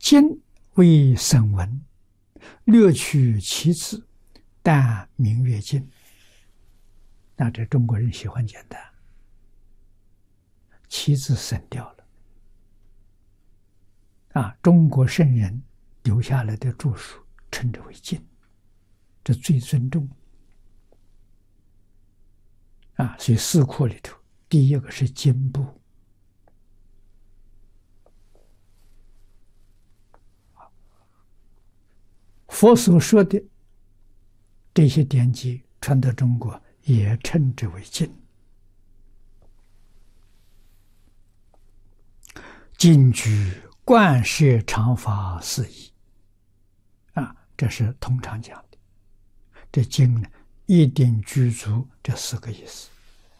今为省文，略去其字，但明月经。那这中国人喜欢简单，其字省掉了。中国圣人留下来的著述称之为经，这最尊重。所以四库里头，第一个是经部。佛所说的这些典籍传到中国，也称之为经。经居贯摄常法四义，这是通常讲的。这经呢，一定具足这四个意思。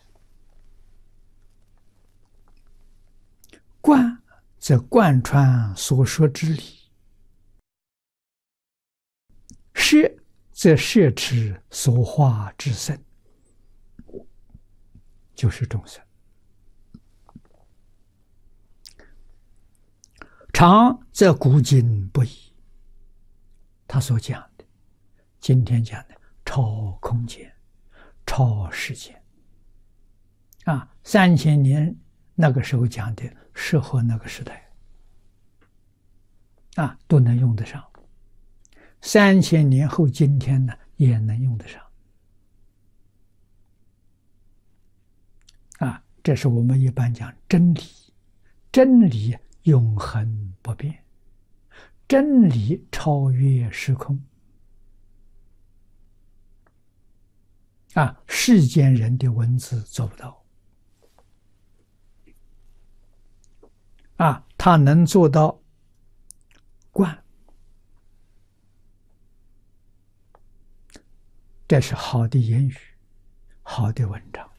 贯则贯穿所说之理，摄则摄持所化之身，就是众生。常则古今不移，他所讲的，今天讲的超空间、超时间，3000年那个时候讲的，适合那个时代都能用得上。3000年后今天呢，也能用得上这是我们一般讲真理，真理永恒不变，真理超越时空世间人的文字做不到他能做到贯，这是好的言语，好的文章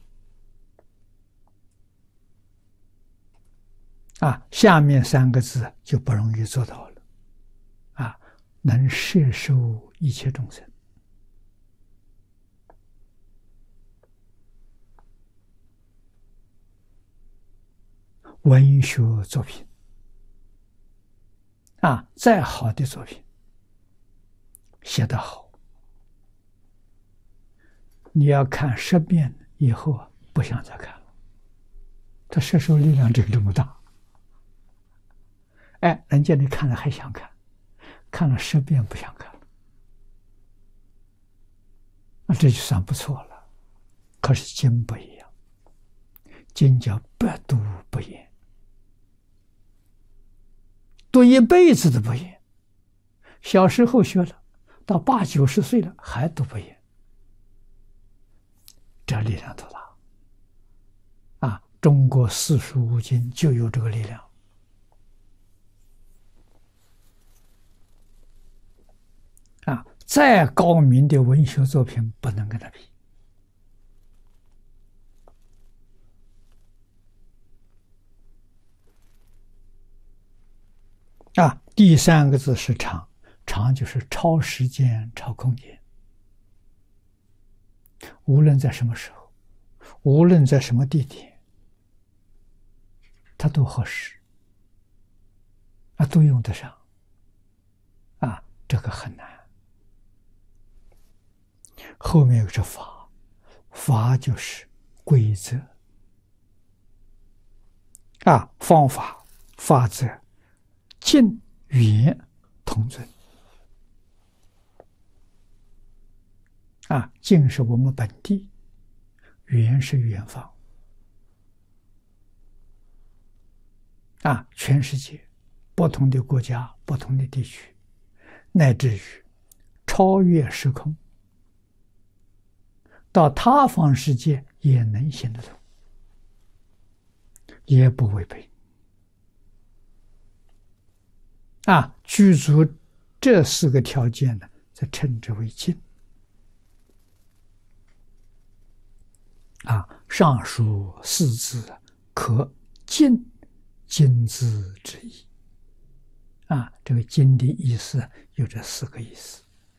下面3个字就不容易做到了能摄受一切众生。文学作品再好的作品写得好，你要看10遍以后不想再看了，它摄受力量这么大。人家你看了还想看，看了10遍不想看了，这就算不错了。可是经不一样，经叫百读不厌，读一辈子都不厌。小时候学了，到80、90岁了还读不厌，这力量多大中国四书五经就有这个力量再高明的文学作品不能跟他比第3个字是常，常就是超时间、超空间，无论在什么时候，无论在什么地点，它都合适都用得上这个很难。后面有个法，法就是规则方法、法则，近远同尊近是我们本地，远是远方全世界不同的国家、不同的地区，乃至于超越时空，到他方世界也能行得通，也不违背具足这4个条件呢，则称之为经上述4字可尽经字之意这个经的意思有这4个意思